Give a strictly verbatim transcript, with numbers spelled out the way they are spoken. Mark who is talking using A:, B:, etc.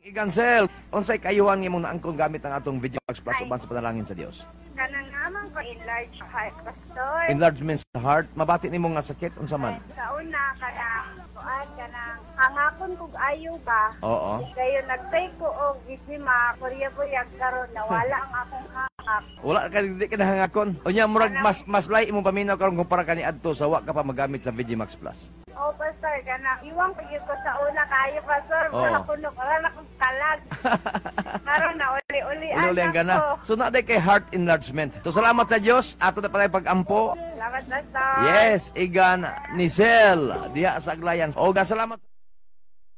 A: Igansel, unsay kayuhan imong naangkon gamit ang atong Video Max Plus uban sa panalangin sa Dios?
B: Kanang naman ko enlarge heart, pastor.
A: Enlargement sa heart, mabati nimo nga sakit unsa man?
B: Sa una, kanang, kuan, kanang, hangakon kog ayo ba?
A: Oo.
B: Kayo nagtay ko og gisima, kurya-kurya karon nawala ang akong hangak.
A: Wala ka di ka nahangakon. Unya murag mas mas lay imong paminaw karon kumpara kani adto sa wa ka pa magamit sa Video Max Plus.
B: Oh, pastor, kanang, iwang ko yun ko sa una kayo, pastor.
A: Oo.
B: Wala ko na, wala na kong kalag. Karon na, uli-uli
A: Uli ka na. So na day kay heart enlargement. To salamat sa Dios ato na pala pag-ampo.
B: Salamat, pastor.
A: Yes, igan ni Sel diha sa Aglayan. O ga salamat.